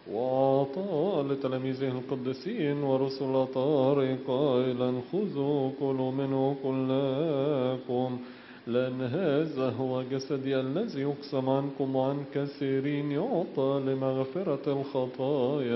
وأعطى لتلاميذه القديسين ورسل طارق قائلا خذوا كلوا منه كلكم لأن هذا هو جسدي الذي يقسم عنكم وعن كثيرين يعطى لمغفرة الخطايا.